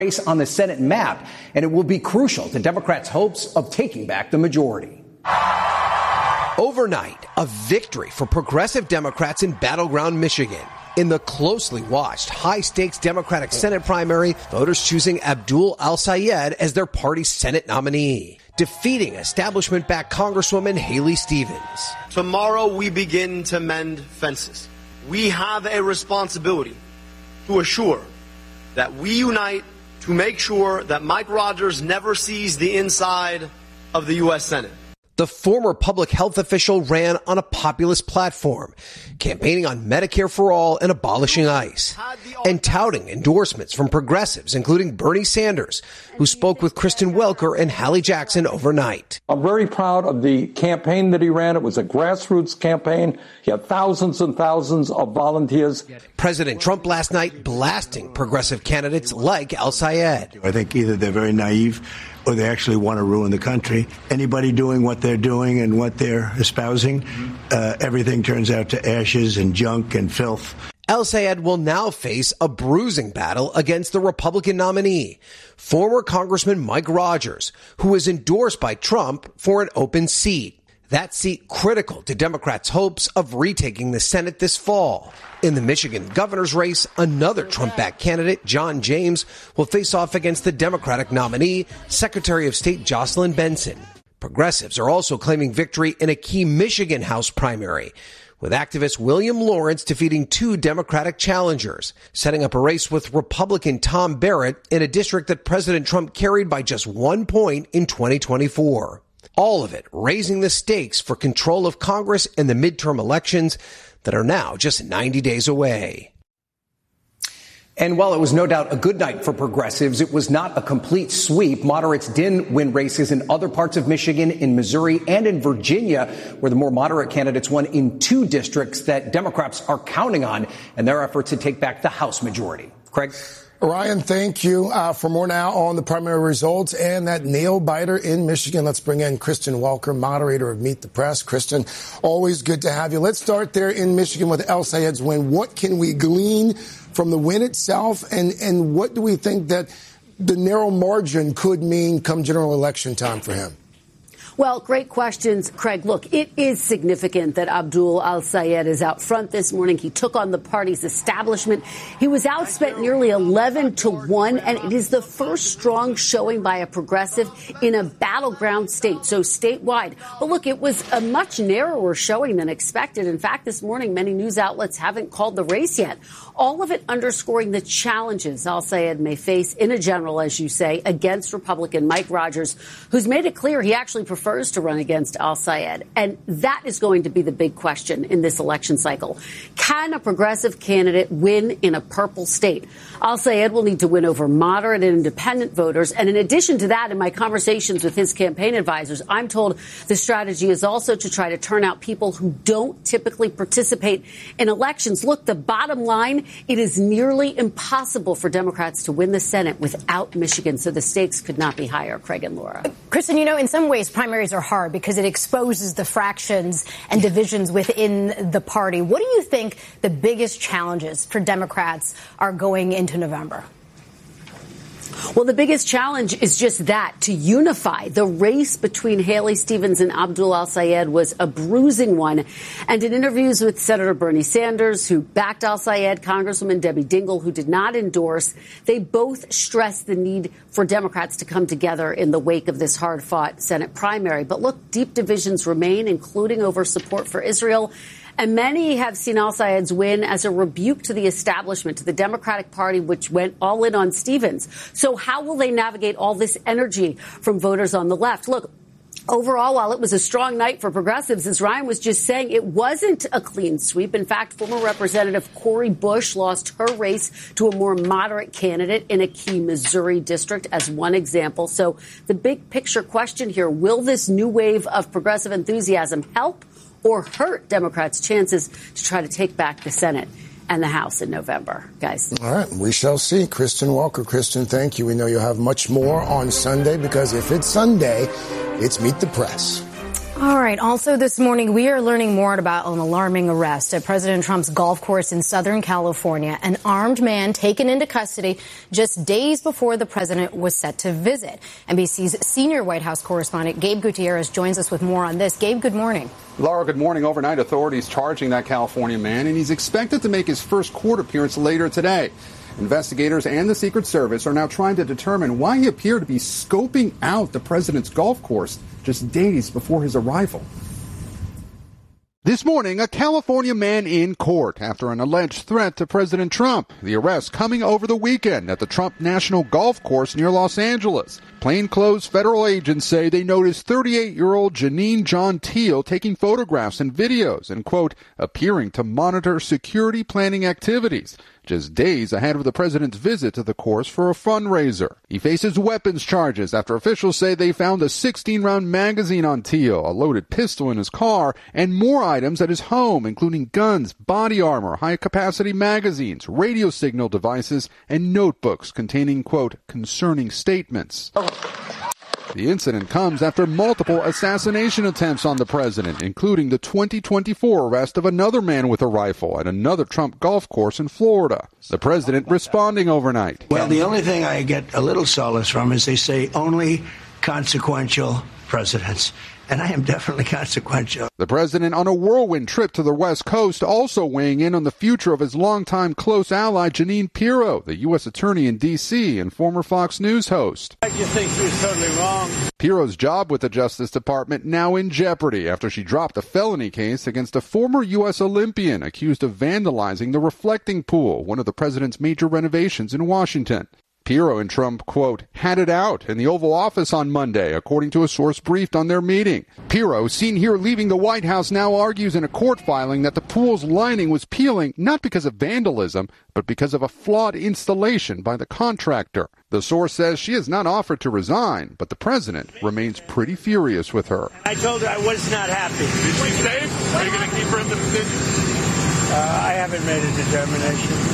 race on the Senate map, and it will be crucial to Democrats' hopes of taking back the majority. Overnight, a victory for progressive Democrats in battleground Michigan. In the closely watched, high-stakes Democratic Senate primary, voters choosing Abdul Al-Sayed as their party's Senate nominee, defeating establishment-backed Congresswoman Haley Stevens. Tomorrow we begin to mend fences. We have a responsibility to assure that we unite to make sure that Mike Rogers never sees the inside of the U.S. Senate. The former public health official ran on a populist platform, campaigning on Medicare for all and abolishing ICE, and touting endorsements from progressives, including Bernie Sanders, who spoke with Kristen Welker and Hallie Jackson overnight. I'm very proud of the campaign that he ran. It was a grassroots campaign. He had thousands and thousands of volunteers. President Trump last night blasting progressive candidates like Al-Sayed. I think either they're very naive or they actually want to ruin the country. Anybody doing what they're doing and what they're espousing, everything turns out to ashes and junk and filth. Al-Sayed will now face a bruising battle against the Republican nominee, former Congressman Mike Rogers, who was endorsed by Trump for an open seat. That seat critical to Democrats' hopes of retaking the Senate this fall. In the Michigan governor's race, another Trump-backed candidate, John James, will face off against the Democratic nominee, Secretary of State Jocelyn Benson. Progressives are also claiming victory in a key Michigan House primary, with activist William Lawrence defeating two Democratic challengers, setting up a race with Republican Tom Barrett in a district that President Trump carried by just 1 point in 2024. All of it raising the stakes for control of Congress in the midterm elections that are now just 90 days away. And while it was no doubt a good night for progressives, it was not a complete sweep. Moderates did win races in other parts of Michigan, in Missouri, and in Virginia, where the more moderate candidates won in two districts that Democrats are counting on in their effort to take back the House majority. Craig? Ryan, thank you. For more now on the primary results and that nail-biter in Michigan, let's bring in Kristen Welker, moderator of Meet the Press. Kristen, always good to have you. Let's start there in Michigan with Al-Sayed's win. What can we glean from the win itself, and what do we think that the narrow margin could mean come general election time for him? Well, great questions, Craig. Look, it is significant that Abdul Al-Sayed is out front this morning. He took on the party's establishment. He was outspent nearly 11-1, and it is the first strong showing by a progressive in a battleground state, so statewide. But look, it was a much narrower showing than expected. In fact, this morning, many news outlets haven't called the race yet. All of it underscoring the challenges Al-Sayed may face in a general, as you say, against Republican Mike Rogers, who's made it clear he actually prefers to run against Al-Sayed. And that is going to be the big question in this election cycle. Can a progressive candidate win in a purple state? Al-Sayed will need to win over moderate and independent voters. And in addition to that, in my conversations with his campaign advisors, I'm told the strategy is also to try to turn out people who don't typically participate in elections. Look, the bottom line, it is nearly impossible for Democrats to win the Senate without Michigan. So the stakes could not be higher. Craig and Laura. Kristen, you know, in some ways, primaries are hard because it exposes the fractions and divisions within the party. What do you think the biggest challenges for Democrats are going into November? Well, the biggest challenge is just that, to unify. The race between Haley Stevens and Abdul Al-Sayed was a bruising one. And in interviews with Senator Bernie Sanders, who backed Al-Sayed, Congresswoman Debbie Dingell, who did not endorse, they both stressed the need for Democrats to come together in the wake of this hard-fought Senate primary. But look, deep divisions remain, including over support for Israel. And many have seen Al-Sayed's win as a rebuke to the establishment, to the Democratic Party, which went all in on Stevens. So how will they navigate all this energy from voters on the left? Look, overall, while it was a strong night for progressives, as Ryan was just saying, it wasn't a clean sweep. In fact, former Representative Cori Bush lost her race to a more moderate candidate in a key Missouri district, as one example. So the big picture question here, will this new wave of progressive enthusiasm help or hurt Democrats' chances to try to take back the Senate and the House in November, guys? All right, we shall see. Kristen Welker. Kristen, thank you. We know you'll have much more on Sunday because if it's Sunday, it's Meet the Press. All right. Also this morning, we are learning more about an alarming arrest at President Trump's golf course in Southern California. An armed man taken into custody just days before the president was set to visit. NBC's senior White House correspondent Gabe Gutierrez joins us with more on this. Gabe, good morning. Laura, good morning. Overnight, authorities charging that California man, and he's expected to make his first court appearance later today. Investigators and the Secret Service are now trying to determine why he appeared to be scoping out the president's golf course just days before his arrival. This morning, a California man in court after an alleged threat to President Trump. The arrest coming over the weekend at the Trump National Golf Course near Los Angeles. Plainclothes federal agents say they noticed 38-year-old Janine John Teal taking photographs and videos and, quote, appearing to monitor security planning activities, just days ahead of the president's visit to the course for a fundraiser. He faces weapons charges after officials say they found a 16-round magazine on Teal, a loaded pistol in his car, and more items at his home, including guns, body armor, high-capacity magazines, radio signal devices, and notebooks containing, quote, concerning statements. The incident comes after multiple assassination attempts on the president, including the 2024 arrest of another man with a rifle at another Trump golf course in Florida. The president responding overnight. Well, the only thing I get a little solace from is they say only consequential presidents. And I am definitely consequential. The president on a whirlwind trip to the West Coast, also weighing in on the future of his longtime close ally, Jeanine Pirro, the U.S. attorney in D.C. and former Fox News host. I just think she was totally wrong. Pirro's job with the Justice Department now in jeopardy after she dropped a felony case against a former U.S. Olympian accused of vandalizing the reflecting pool, one of the president's major renovations in Washington. Pirro and Trump, quote, had it out in the Oval Office on Monday, according to a source briefed on their meeting. Pirro, seen here leaving the White House, now argues in a court filing that the pool's lining was peeling not because of vandalism, but because of a flawed installation by the contractor. The source says she has not offered to resign, but the president remains pretty furious with her. I told her I was not happy. Did she stay? Are you going to keep her in the position? I haven't made a determination.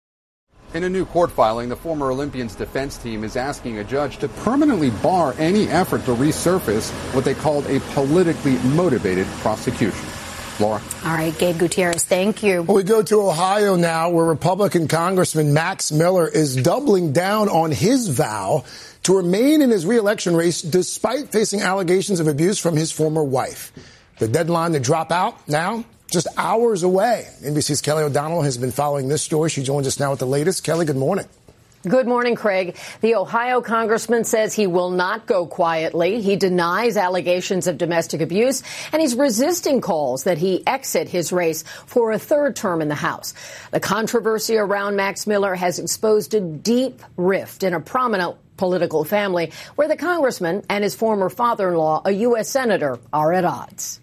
In a new court filing, the former Olympian's defense team is asking a judge to permanently bar any effort to resurface what they called a politically motivated prosecution. Laura. All right, Gabe Gutierrez, thank you. Well, we go to Ohio now, where Republican Congressman Max Miller is doubling down on his vow to remain in his re-election race despite facing allegations of abuse from his former wife. The deadline to drop out now, just hours away. NBC's Kelly O'Donnell has been following this story. She joins us now with the latest. Kelly, good morning. Good morning, Craig. The Ohio congressman says he will not go quietly. He denies allegations of domestic abuse, and he's resisting calls that he exit his race for a third term in the House. The controversy around Max Miller has exposed a deep rift in a prominent political family where the congressman and his former father-in-law, a U.S. senator, are at odds.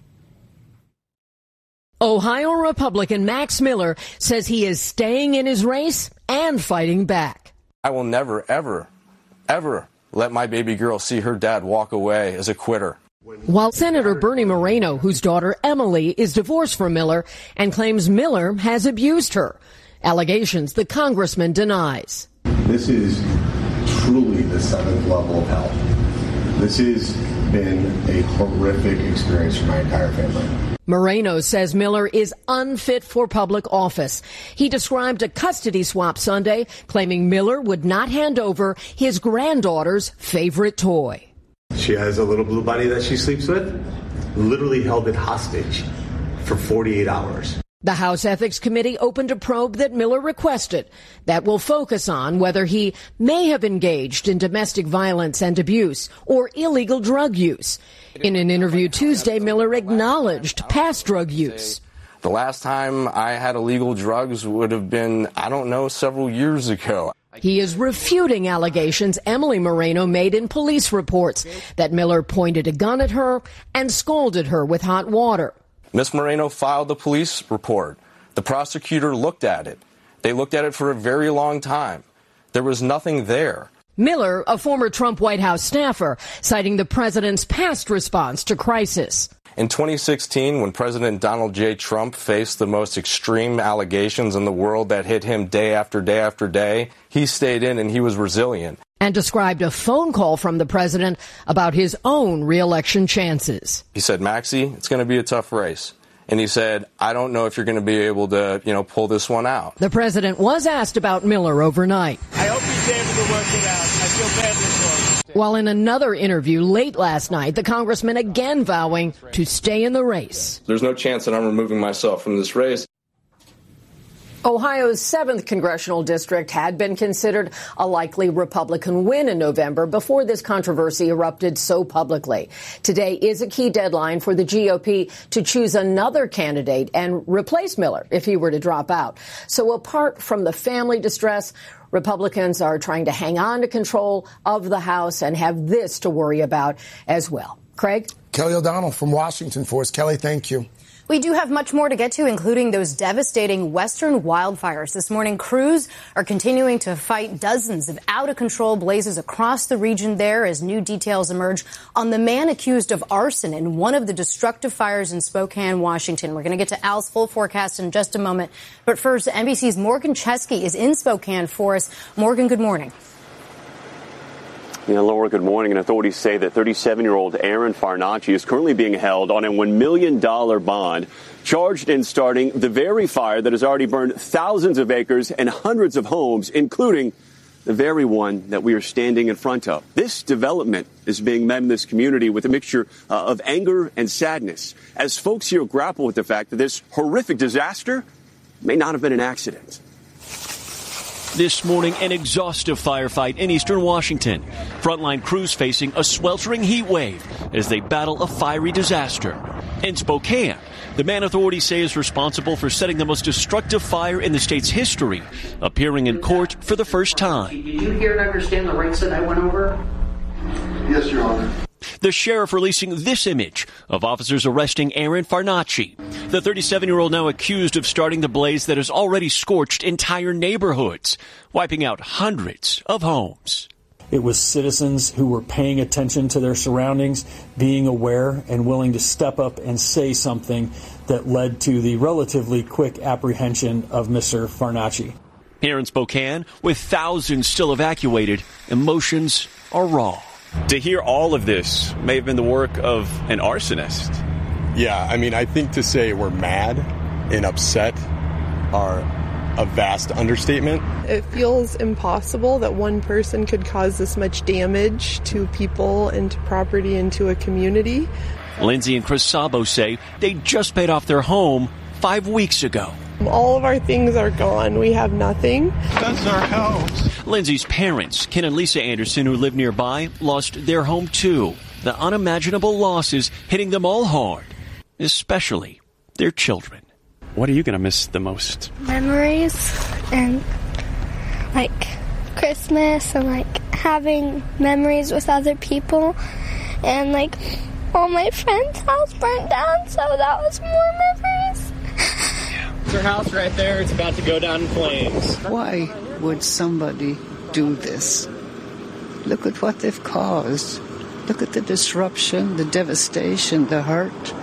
Ohio Republican Max Miller says he is staying in his race and fighting back. I will never, ever, ever let my baby girl see her dad walk away as a quitter. While Senator Bernie Moreno, whose daughter Emily is divorced from Miller and claims Miller has abused her, allegations the congressman denies. This is truly the seventh level of hell. This has been a horrific experience for my entire family. Moreno says Miller is unfit for public office. He described a custody swap Sunday, claiming Miller would not hand over his granddaughter's favorite toy. She has a little blue bunny that she sleeps with, literally held it hostage for 48 hours. The House Ethics Committee opened a probe that Miller requested that will focus on whether he may have engaged in domestic violence and abuse or illegal drug use. In an interview Tuesday, Miller acknowledged past drug use. The last time I had illegal drugs would have been, several years ago. He is refuting allegations Emily Moreno made in police reports that Miller pointed a gun at her and scalded her with hot water. Ms. Moreno filed the police report. The prosecutor looked at it. They looked at it for a very long time. There was nothing there. Miller, a former Trump White House staffer, citing the president's past response to crisis. In 2016, when President Donald J. Trump faced the most extreme allegations in the world that hit him day after day after day, he stayed in and he was resilient. And described a phone call from the president about his own re-election chances. He said, Maxie, it's going to be a tough race. And he said, I don't know if you're going to be able to, pull this one out. The president was asked about Miller overnight. I hope he's able to work it out. I feel badly for him. While in another interview late last night, the congressman again vowing to stay in the race. There's no chance that I'm removing myself from this race. Ohio's 7th congressional district had been considered a likely Republican win in November before this controversy erupted so publicly. Today is a key deadline for the GOP to choose another candidate and replace Miller if he were to drop out. So apart from the family distress, Republicans are trying to hang on to control of the House and have this to worry about as well. Craig? Kelly O'Donnell from Washington for us. Kelly, thank you. We do have much more to get to, including those devastating western wildfires. This morning, crews are continuing to fight dozens of out-of-control blazes across the region there as new details emerge on the man accused of arson in one of the destructive fires in Spokane, Washington. We're going to get to Al's full forecast in just a moment. But first, NBC's Morgan Chesky is in Spokane for us. Morgan, good morning. Laura, good morning. And authorities say that 37-year-old Aaron Farnacci is currently being held on a $1 million bond, charged in starting the very fire that has already burned thousands of acres and hundreds of homes, including the very one that we are standing in front of. This development is being met in this community with a mixture of anger and sadness, as folks here grapple with the fact that this horrific disaster may not have been an accident. This morning, an exhaustive firefight in eastern Washington. Frontline crews facing a sweltering heat wave as they battle a fiery disaster. In Spokane, the man authorities say is responsible for setting the most destructive fire in the state's history, appearing in court for the first time. Did you hear and understand the rights that I went over? Yes, Your Honor. The sheriff releasing this image of officers arresting Aaron Farnacci, the 37-year-old now accused of starting the blaze that has already scorched entire neighborhoods, wiping out hundreds of homes. It was citizens who were paying attention to their surroundings, being aware and willing to step up and say something that led to the relatively quick apprehension of Mr. Farnacci. Here in Spokane, with thousands still evacuated, emotions are raw. To hear all of this may have been the work of an arsonist. Yeah, I mean, I think to say we're mad and upset are a vast understatement. It feels impossible that one person could cause this much damage to people and to property and to a community. Lindsay and Chris Sabo say they just paid off their home 5 weeks ago. All of our things are gone. We have nothing. That's our house. Lindsay's parents, Ken and Lisa Anderson, who live nearby, lost their home too. The unimaginable losses hitting them all hard, especially their children. What are you going to miss the most? Memories and Christmas and having memories with other people and all my friends' house burnt down, so that was more memories. It's our house right there. It's about to go down in flames. Why would somebody do this? Look at what they've caused. Look at the disruption, the devastation, the hurt.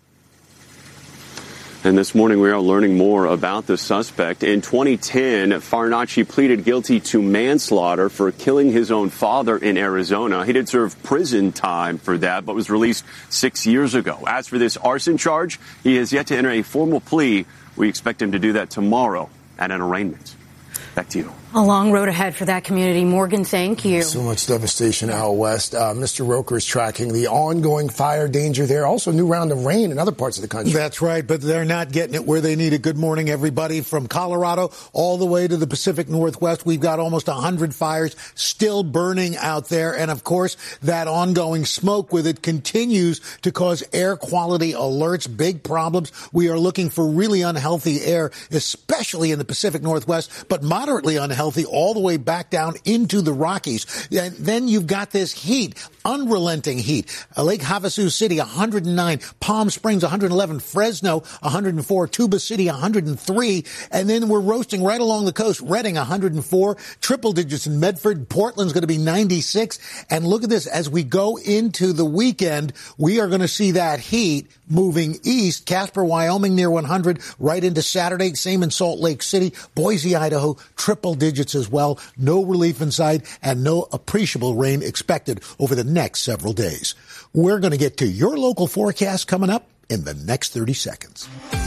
And this morning we are learning more about the suspect. In 2010, Farnacci pleaded guilty to manslaughter for killing his own father in Arizona. He did serve prison time for that, but was released 6 years ago. As for this arson charge, he has yet to enter a formal plea. We expect him to do that tomorrow at an arraignment. Back to you. A long road ahead for that community. Morgan, thank you. So much devastation out west. Mr. Roker is tracking the ongoing fire danger there. Also, new round of rain in other parts of the country. That's right, but they're not getting it where they need it. Good morning, everybody. From Colorado all the way to the Pacific Northwest, we've got almost 100 fires still burning out there. And, of course, that ongoing smoke with it continues to cause air quality alerts, big problems. We are looking for really unhealthy air, especially in the Pacific Northwest, but moderately unhealthy healthy all the way back down into the Rockies. And then you've got this heat, unrelenting heat. Lake Havasu City, 109. Palm Springs, 111. Fresno, 104. Tuba City, 103. And then we're roasting right along the coast. Redding, 104. Triple digits in Medford. Portland's going to be 96. And look at this. As we go into the weekend, we are going to see that heat moving east. Casper, Wyoming, near 100. Right into Saturday. Same in Salt Lake City. Boise, Idaho, triple digits as well. No relief in sight and no appreciable rain expected over the next several days. We're going to get to your local forecast coming up in the next 30 seconds.